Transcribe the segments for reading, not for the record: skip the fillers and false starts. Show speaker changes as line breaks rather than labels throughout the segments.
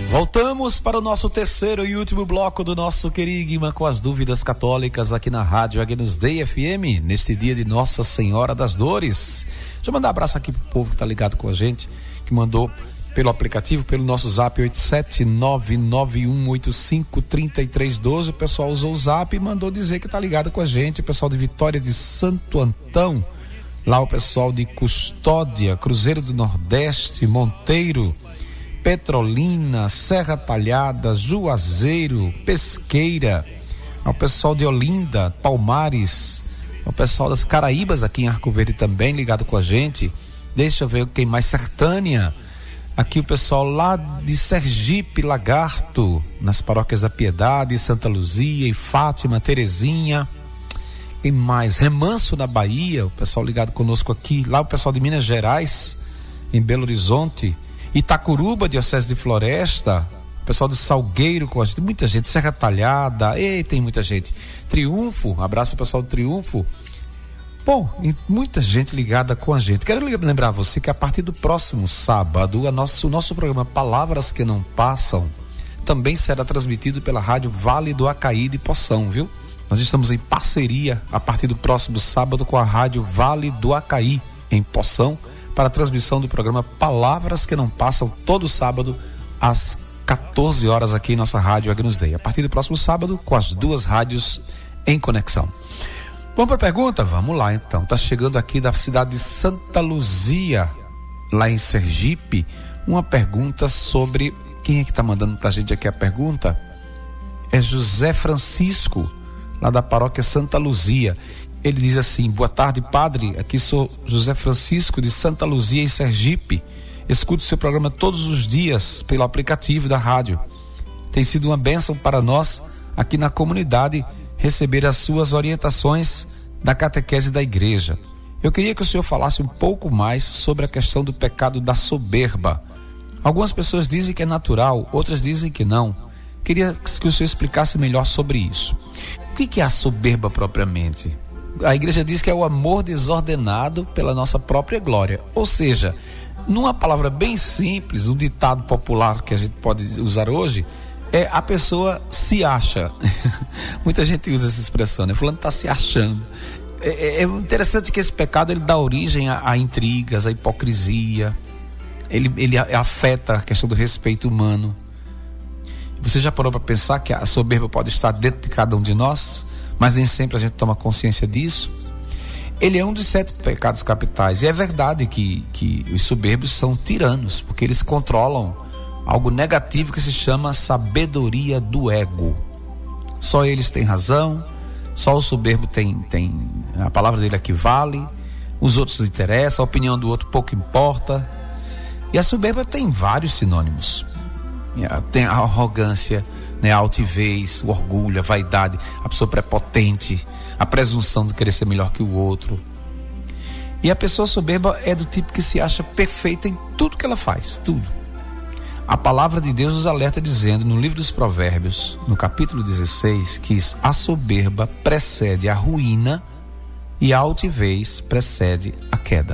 Voltamos para o nosso terceiro e último bloco do nosso querigma com as dúvidas católicas aqui na Rádio Agnus Dei FM, neste dia de Nossa Senhora das Dores. Deixa eu mandar um abraço aqui pro povo que tá ligado com a gente, que mandou pelo aplicativo, pelo nosso zap 87991853312. O pessoal usou o zap e mandou dizer que tá ligado com a gente. O pessoal de Vitória de Santo Antão, lá o pessoal de Custódia, Cruzeiro do Nordeste, Monteiro, Petrolina, Serra Talhada, Juazeiro, Pesqueira, ao pessoal de Olinda, Palmares, ao pessoal das Caraíbas aqui em Arco Verde também ligado com a gente. Deixa eu ver quem mais, Sertânia, aqui o pessoal lá de Sergipe, Lagarto, nas paróquias da Piedade, Santa Luzia e Fátima, Terezinha. Quem mais? Remanso na Bahia, o pessoal ligado conosco aqui. Lá o pessoal de Minas Gerais, em Belo Horizonte, Itacuruba, Diocese de Floresta, o pessoal de Salgueiro com a gente, muita gente, Serra Talhada, tem muita gente. Triunfo, abraço ao pessoal do Triunfo. Bom, e muita gente ligada com a gente. Quero lembrar você que a partir do próximo sábado, o nosso programa Palavras que Não Passam também será transmitido pela Rádio Vale do Acaí de Poção, viu? Nós estamos em parceria a partir do próximo sábado com a Rádio Vale do Acaí, em Poção, para a transmissão do programa Palavras que Não Passam, todo sábado às 14 horas aqui em nossa Rádio Agnus Dei. A partir do próximo sábado, com as duas rádios em conexão. Vamos para a pergunta? Vamos lá então. Tá chegando aqui da cidade de Santa Luzia, lá em Sergipe, uma pergunta sobre... Quem é que tá mandando pra gente aqui a pergunta? É José Francisco, lá da paróquia Santa Luzia. Ele diz assim: boa tarde, padre, aqui sou José Francisco de Santa Luzia, em Sergipe. Escuto seu programa todos os dias pelo aplicativo da rádio. Tem sido uma bênção para nós aqui na comunidade receber as suas orientações da catequese da igreja. Eu queria que o senhor falasse um pouco mais sobre a questão do pecado da soberba. Algumas pessoas dizem que é natural, outras dizem que não. Queria que o senhor explicasse melhor sobre isso. O que é a soberba propriamente? A igreja diz que é o amor desordenado pela nossa própria glória. Ou seja, numa palavra bem simples, um ditado popular que a gente pode usar hoje, é a pessoa se acha. Muita gente usa essa expressão, né? Fulano está se achando. É interessante que esse pecado ele dá origem a intrigas, a hipocrisia. Ele afeta a questão do respeito humano. Você já parou para pensar que a soberba pode estar dentro de cada um de nós, mas nem sempre a gente toma consciência disso? Ele é um dos 7 pecados capitais. E é verdade que os soberbos são tiranos, porque eles controlam algo negativo que se chama sabedoria do ego. Só eles têm razão, só o soberbo tem a palavra dele aqui vale, os outros não interessam, a opinião do outro pouco importa. E a soberba tem vários sinônimos. Tem a arrogância, né, a altivez, o orgulho, a vaidade, a pessoa prepotente, a presunção de querer ser melhor que o outro. E a pessoa soberba é do tipo que se acha perfeita em tudo que ela faz, tudo. A palavra de Deus nos alerta dizendo no livro dos Provérbios, no capítulo 16, que a soberba precede a ruína e a altivez precede a queda.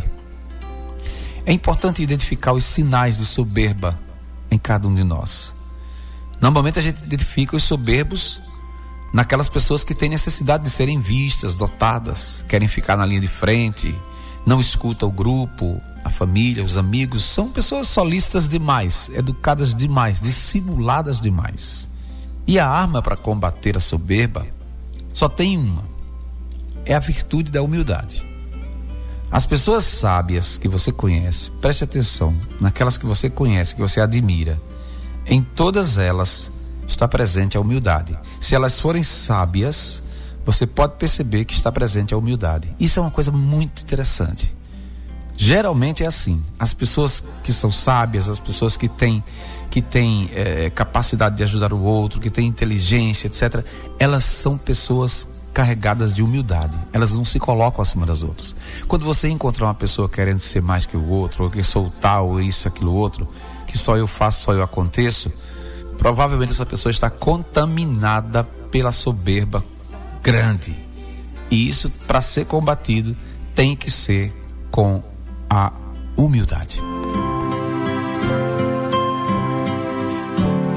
É importante identificar os sinais de soberba em cada um de nós. Normalmente a gente identifica os soberbos naquelas pessoas que têm necessidade de serem vistas, dotadas, querem ficar na linha de frente, não escutam o grupo, a família, os amigos. São pessoas solistas demais, educadas demais, dissimuladas demais. E a arma para combater a soberba só tem uma: é a virtude da humildade. As pessoas sábias que você conhece, preste atenção naquelas que você conhece, que você admira. Em todas elas está presente a humildade. Se elas forem sábias, você pode perceber que está presente a humildade. Isso é uma coisa muito interessante. Geralmente é assim. As pessoas que são sábias, as pessoas que têm capacidade de ajudar o outro, que têm inteligência, etc., elas são pessoas carregadas de humildade. Elas não se colocam acima das outras. Quando você encontrar uma pessoa querendo ser mais que o outro, ou que sou tal, ou isso, aquilo, outro, que só eu faço, só eu aconteço, provavelmente essa pessoa está contaminada pela soberba grande. E isso, para ser combatido, tem que ser com a humildade.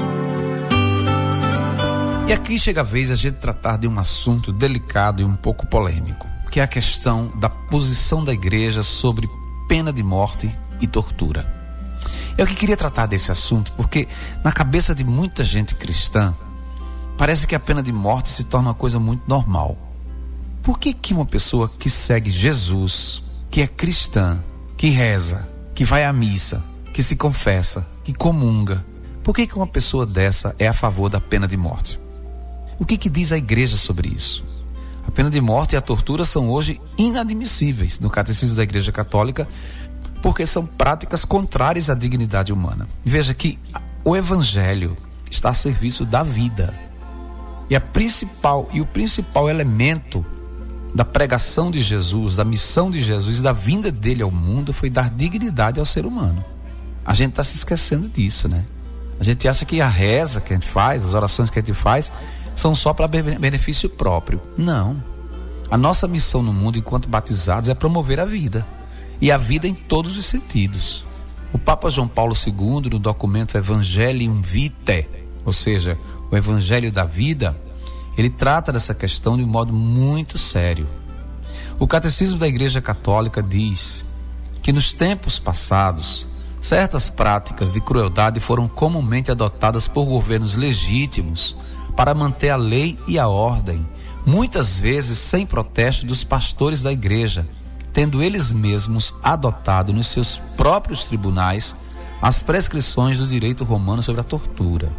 E aqui chega a vez a gente tratar de um assunto delicado e um pouco polêmico, que é a questão da posição da igreja sobre pena de morte e tortura. Eu que queria tratar desse assunto porque na cabeça de muita gente cristã parece que a pena de morte se torna uma coisa muito normal. Por que uma pessoa que segue Jesus, que é cristã, que reza, que vai à missa, que se confessa, que comunga, por que uma pessoa dessa é a favor da pena de morte? O que diz a igreja sobre isso? A pena de morte e a tortura são hoje inadmissíveis no catecismo da Igreja Católica, porque são práticas contrárias à dignidade humana. Veja que o evangelho está a serviço da vida. E o principal elemento da pregação de Jesus, da missão de Jesus, da vinda dele ao mundo foi dar dignidade ao ser humano. A gente está se esquecendo disso, né? A gente acha que a reza que a gente faz, as orações que a gente faz, são só para benefício próprio. Não. A nossa missão no mundo enquanto batizados é promover a vida. E a vida em todos os sentidos. O Papa João Paulo II, no documento Evangelium Vitae, ou seja, o Evangelho da Vida, ele trata dessa questão de um modo muito sério. O Catecismo da Igreja Católica diz que nos tempos passados, certas práticas de crueldade foram comumente adotadas por governos legítimos para manter a lei e a ordem, muitas vezes sem protesto dos pastores da igreja, tendo eles mesmos adotado nos seus próprios tribunais as prescrições do direito romano sobre a tortura.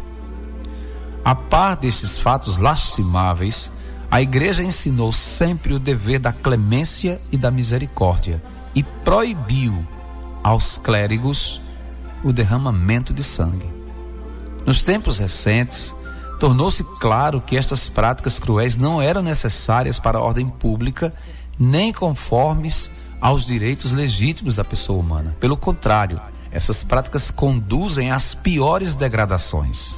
A par destes fatos lastimáveis, a igreja ensinou sempre o dever da clemência e da misericórdia e proibiu aos clérigos o derramamento de sangue. Nos tempos recentes, tornou-se claro que estas práticas cruéis não eram necessárias para a ordem pública, nem conformes aos direitos legítimos da pessoa humana. Pelo contrário, essas práticas conduzem às piores degradações.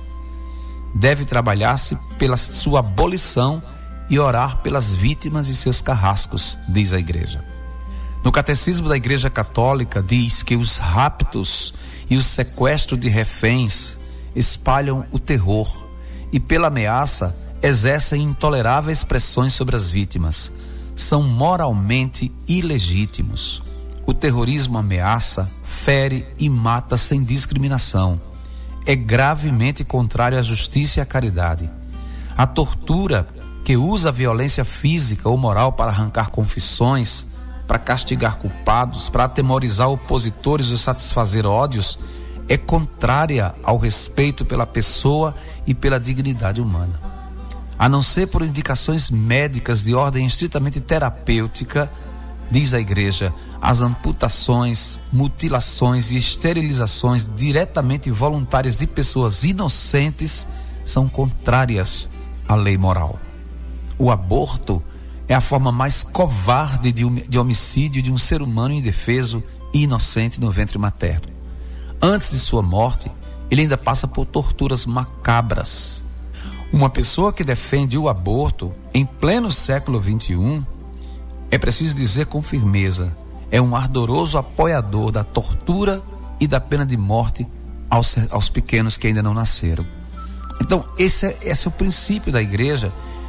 Deve trabalhar-se pela sua abolição e orar pelas vítimas e seus carrascos, diz a igreja. No Catecismo da Igreja Católica diz que os raptos e o sequestro de reféns espalham o terror e pela ameaça exercem intoleráveis pressões sobre as vítimas. São moralmente ilegítimos. O terrorismo ameaça, fere e mata sem discriminação. É gravemente contrário à justiça e à caridade. A tortura, que usa a violência física ou moral para arrancar confissões, para castigar culpados, para atemorizar opositores ou satisfazer ódios, é contrária ao respeito pela pessoa e pela dignidade humana. A não ser por indicações médicas de ordem estritamente terapêutica, diz a igreja, as amputações, mutilações e esterilizações diretamente voluntárias de pessoas inocentes são contrárias à lei moral. O aborto é a forma mais covarde de homicídio de um ser humano indefeso e inocente no ventre materno. Antes de sua morte, ele ainda passa por torturas macabras. Uma pessoa que defende o aborto em pleno século XXI, é preciso dizer com firmeza, é um ardoroso apoiador da tortura e da pena de morte aos pequenos que ainda não nasceram. Então, esse é o princípio da igreja,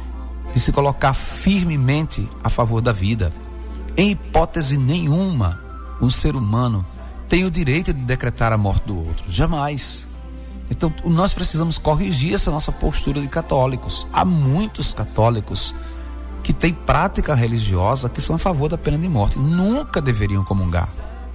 de se colocar firmemente a favor da vida. Em hipótese nenhuma, um ser humano tem o direito de decretar a morte do outro. Jamais. Então, nós precisamos corrigir essa nossa postura de católicos. Há muitos católicos que têm prática religiosa que são a favor da pena de morte. Nunca deveriam comungar.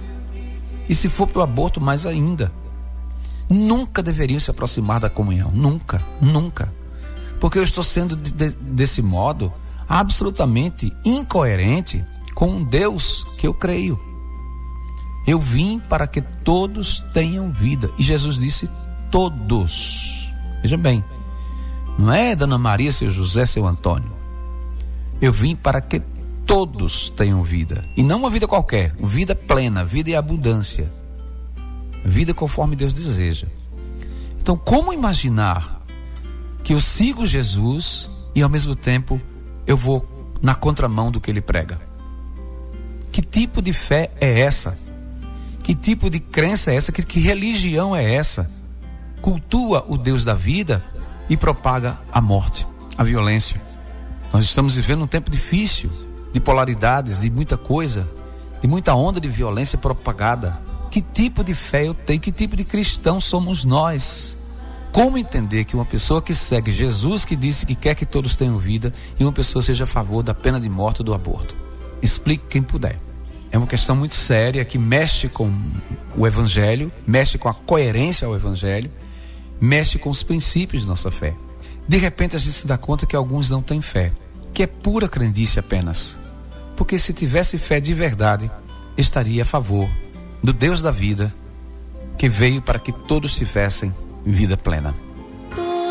E se for para o aborto, mais ainda. Nunca deveriam se aproximar da comunhão. Nunca, nunca. Porque eu estou sendo desse modo absolutamente incoerente com um Deus que eu creio. Eu vim para que todos tenham vida. E Jesus disse todos. Veja bem, não é Dona Maria, seu José, seu Antônio. Eu vim para que todos tenham vida. E não uma vida qualquer, vida plena, vida em abundância. Vida conforme Deus deseja. Então, como imaginar que eu sigo Jesus e ao mesmo tempo eu vou na contramão do que ele prega? Que tipo de fé é essa? Que tipo de crença é essa? Que religião é essa? Cultua o Deus da vida e propaga a morte. a violência. Nós estamos vivendo um tempo difícil, de polaridades, de muita coisa, de muita onda de violência propagada. Que tipo de fé eu tenho? Que tipo de cristão somos nós? Como entender que uma pessoa que segue Jesus, que disse que quer que todos tenham vida, e uma pessoa seja a favor da pena de morte ou do aborto? Explique quem puder. É uma questão muito séria que mexe com o Evangelho, mexe com a coerência ao Evangelho, mexe com os princípios de nossa fé. De repente a gente se dá conta que alguns não têm fé, que é pura crendice apenas. Porque se tivesse fé de verdade, estaria a favor do Deus da vida, que veio para que todos tivessem vida plena.